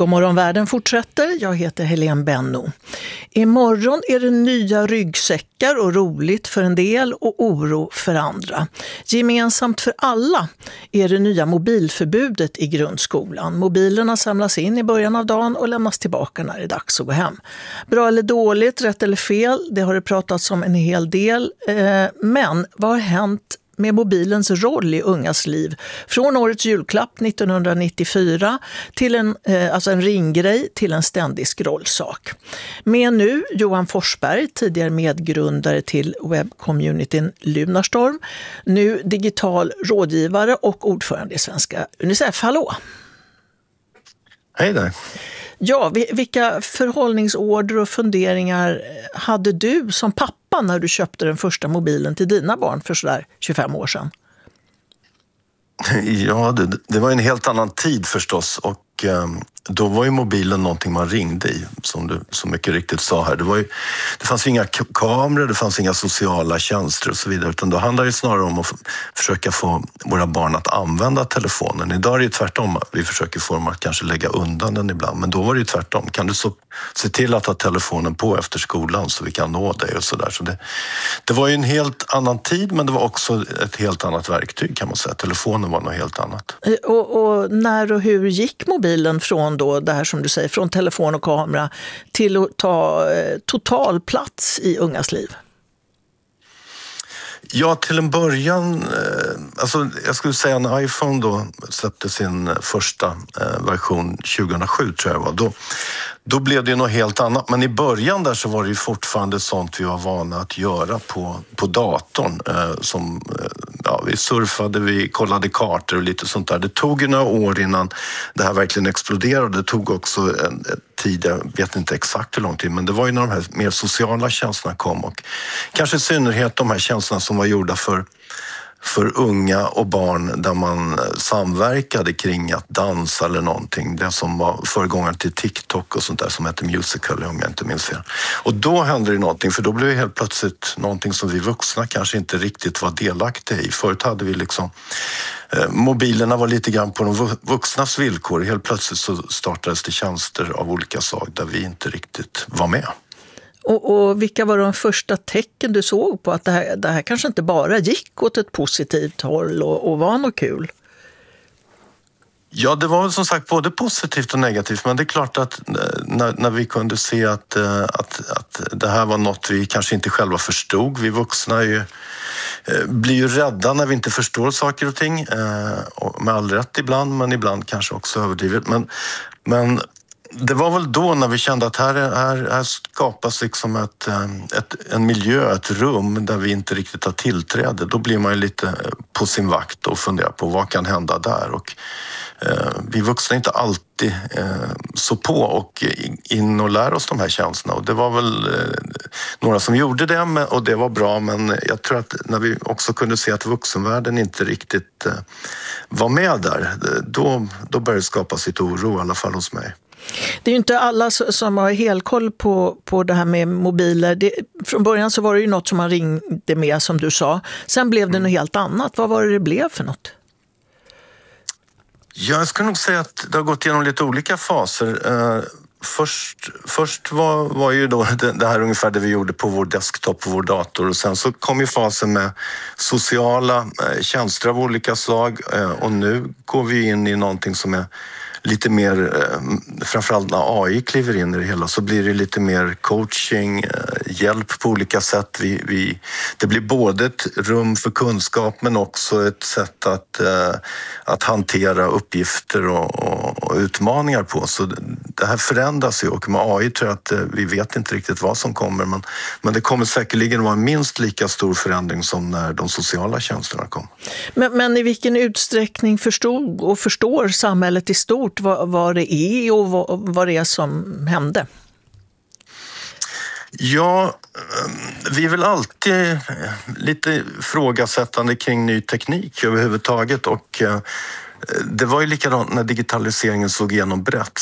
God morgon världen fortsätter. Jag heter Helene Benno. Imorgon är det nya ryggsäckar och roligt för en del och oro för andra. Gemensamt för alla är det nya mobilförbudet i grundskolan. Mobilerna samlas in i början av dagen och lämnas tillbaka när det är dags att gå hem. Bra eller dåligt, rätt eller fel, det har det pratats om en hel del. Men vad har hänt med mobilens roll i ungas liv? Från årets julklapp 1994 till en ringgrej till en ständig scrollsak. Med nu Johan Forsberg, tidigare medgrundare till webbcommunityn Lunarstorm, nu digital rådgivare och ordförande i Svenska Unicef. Hallå! Hej där! Ja, vilka förhållningsorder och funderingar hade du som pappa när du köpte den första mobilen till dina barn för sådär 25 år sedan? Ja, det var en helt annan tid förstås, och då var ju mobilen någonting man ringde i, som du så mycket riktigt sa här. Det fanns inga kameror, det fanns inga sociala tjänster och så vidare, utan då handlar det snarare om att försöka få våra barn att använda telefonen. Idag är det ju tvärtom, vi försöker få dem att kanske lägga undan den ibland, men då var det ju tvärtom. Kan du se till att ha telefonen på efter skolan så vi kan nå dig och sådär. Så det var ju en helt annan tid, men det var också ett helt annat verktyg kan man säga. Telefonen var något helt annat. Och när och hur gick mobilen från då det här som du säger, från telefon och kamera till att ta total plats i ungas liv? Ja, till en början, jag skulle säga en iPhone då släppte sin första version 2007 tror jag var. Då blev det något helt annat. Men i början där så var det ju fortfarande sånt vi var vana att göra på datorn. Vi surfade, vi kollade kartor och lite sånt där. Det tog ju några år innan det här verkligen exploderade. Det tog också en tid, jag vet inte exakt hur lång tid, men det var ju när de här mer sociala tjänsterna kom, och kanske i synnerhet de här tjänsterna som var gjorda för unga och barn där man samverkade kring att dansa eller någonting. Det som var föregångaren till TikTok och sånt där som heter Musical.ly om jag inte minns fel. Och då hände det någonting, för då blev det helt plötsligt någonting som vi vuxna kanske inte riktigt var delaktiga i. Förut hade vi mobilerna var lite grann på de vuxnas villkor. Helt plötsligt så startades det tjänster av olika slag där vi inte riktigt var med. Och vilka var de första tecken du såg på att det här kanske inte bara gick åt ett positivt håll och var något kul? Ja, det var som sagt både positivt och negativt, men det är klart att när vi kunde se att det här var något vi kanske inte själva förstod. Vi vuxna blir ju rädda när vi inte förstår saker och ting, med all rätt ibland, men ibland kanske också överdrivet. Men det var väl då när vi kände att här skapas liksom en miljö, ett rum där vi inte riktigt har tillträde. Då blir man ju lite på sin vakt och funderar på vad kan hända där. Och vi vuxna är inte alltid så på och in och lär oss de här tjänsterna. Och det var väl några som gjorde det, och det var bra. Men jag tror att när vi också kunde se att vuxenvärlden inte riktigt var med där, då började det skapa sitt oro, i alla fall hos mig. Det är ju inte alla som har helkoll på det här med mobiler. Från början så var det ju något som man ringde med, som du sa. Sen blev det något helt annat. Vad var det blev för något? Jag skulle nog säga att det har gått igenom lite olika faser. Först var ju då det här ungefär det vi gjorde på vår desktop, på vår dator, och sen så kom ju fasen med sociala tjänster av olika slag, och nu går vi in i någonting som är lite mer, framförallt när AI kliver in i det hela, så blir det lite mer coaching, hjälp på olika sätt. Det blir både ett rum för kunskap men också ett sätt att hantera uppgifter och utmaningar på. Så det här förändras ju, och med AI tror jag att vi vet inte riktigt vad som kommer, men det kommer säkerligen vara en minst lika stor förändring som när de sociala tjänsterna kom. Men i vilken utsträckning förstod och förstår samhället i stort vad det är och vad det är som hände? Ja, vi är väl alltid lite frågasättande kring ny teknik överhuvudtaget, och det var ju likadant när digitaliseringen såg igenom brett.